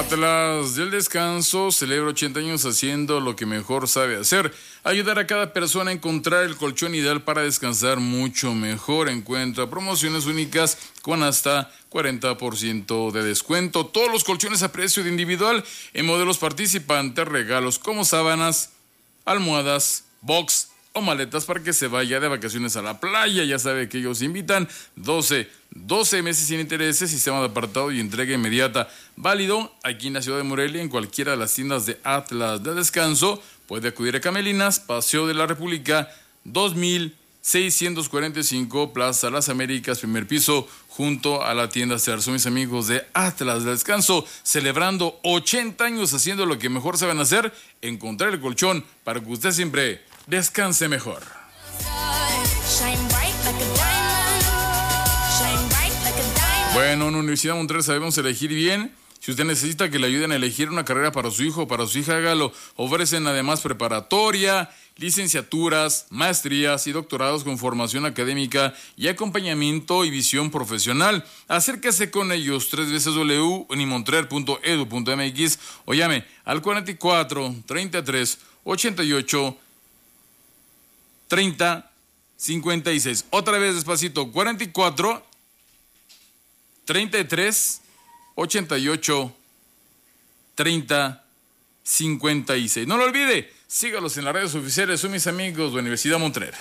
Atlas del Descanso celebra 80 años haciendo lo que mejor sabe hacer. Ayudar a cada persona a encontrar el colchón ideal para descansar mucho mejor. Encuentra promociones únicas con hasta 40% de descuento. Todos los colchones a precio de individual en modelos participantes. Regalos como sábanas, almohadas, box o maletas para que se vaya de vacaciones a la playa. Ya sabe que ellos invitan 12 meses sin intereses, sistema de apartado y entrega inmediata. Válido aquí en la ciudad de Morelia, en cualquiera de las tiendas de Atlas de Descanso. Puede acudir a Camelinas, Paseo de la República, 2645, Plaza Las Américas, primer piso, junto a la tienda Sears. Son mis amigos de Atlas de Descanso, celebrando 80 años haciendo lo que mejor saben hacer, encontrar el colchón para que usted siempre descanse mejor. Bueno, en Universidad Montreal sabemos elegir bien. Si usted necesita que le ayuden a elegir una carrera para su hijo o para su hija, hágalo. Ofrecen además preparatoria, licenciaturas, maestrías y doctorados con formación académica y acompañamiento y visión profesional. Acérquese con ellos, www.unimontreal.edu.mx o llame al 44 33 88 30 56. Otra vez despacito, 44 33 88 30 56. No lo olvide, sígalos en las redes oficiales. Son mis amigos de Universidad Montreal.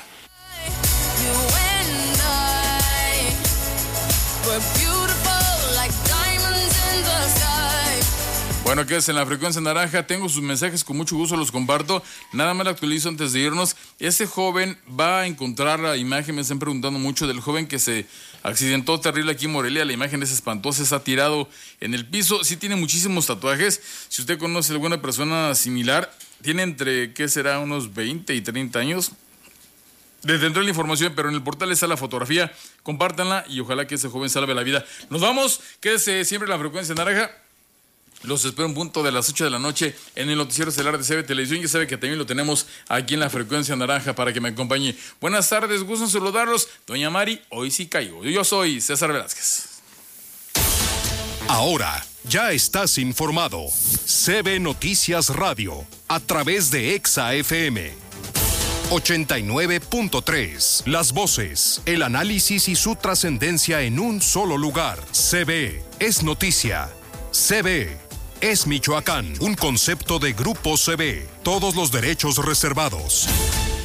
Bueno, ¿qué es en la frecuencia naranja? Tengo sus mensajes, con mucho gusto los comparto. Nada más lo actualizo antes de irnos. Ese joven va a encontrar la imagen, me están preguntando mucho del joven que se accidentó terrible aquí en Morelia. La imagen es espantosa, está tirado en el piso. Sí tiene muchísimos tatuajes. Si usted conoce a alguna persona similar, tiene entre, ¿qué será? Unos 20 y 30 años. Les tendré la información, pero en el portal está la fotografía. Compártanla y ojalá que ese joven salve la vida. Nos vamos, quédese siempre en la frecuencia naranja. Los espero en punto de las 8 de la noche en el noticiero estelar de CB Televisión. Ya sabe que también lo tenemos aquí en la frecuencia naranja para que me acompañe. Buenas tardes, gusto en saludarlos. Doña Mari, hoy sí caigo. Yo soy César Velázquez. Ahora ya estás informado. CB Noticias Radio, a través de Exa FM 89.3. Las voces, el análisis y su trascendencia en un solo lugar. CB es noticia. CB es Michoacán, un concepto de Grupo CB. Todos los derechos reservados.